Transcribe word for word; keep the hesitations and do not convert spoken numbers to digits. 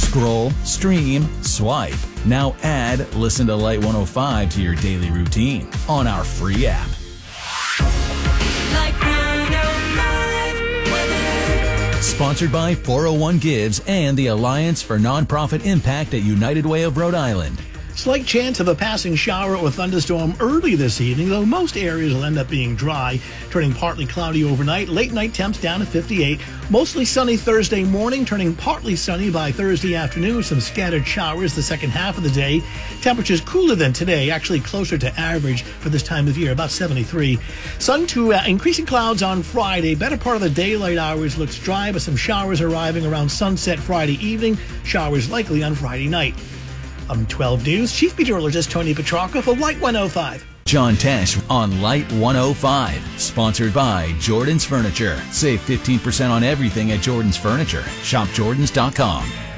Scroll, stream, swipe. Now add Listen to Light one oh five to your daily routine on our free app. Light one oh five weather. Sponsored by four oh one Gives and the Alliance for Nonprofit Impact at United Way of Rhode Island. Slight chance of a passing shower or thunderstorm early this evening, though most areas will end up being dry, turning partly cloudy overnight. Late night temps down to fifty-eight. Mostly sunny Thursday morning, turning partly sunny by Thursday afternoon. Some scattered showers the second half of the day. Temperatures cooler than today, actually closer to average for this time of year, about seventy-three. Sun to uh, increasing clouds on Friday. Better part of the daylight hours looks dry, but some showers arriving around sunset Friday evening. Showers likely on Friday night. I'm twelve News Chief Meteorologist Tony Petrarca for Light one oh five. John Tesh on Light one oh five. Sponsored by Jordan's Furniture. Save fifteen percent on everything at Jordan's Furniture. Shop Jordans dot com.